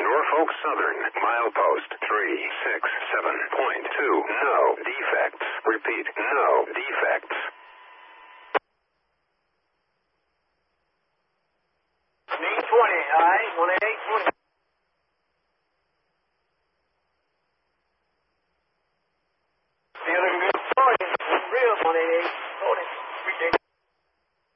Norfolk Southern, milepost 367.2. No defects. Repeat, no defects. Main 20, alright, 18820. Feeling good for you. Real 188.